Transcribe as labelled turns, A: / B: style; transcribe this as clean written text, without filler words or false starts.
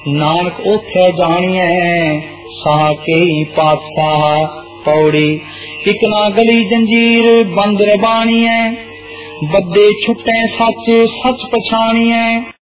A: नानक ओथे जानिए साके पातशाह। पौड़ी इक ना गली जंजीर बंद रबानिए, बदे छुटे सच सच पछानिए।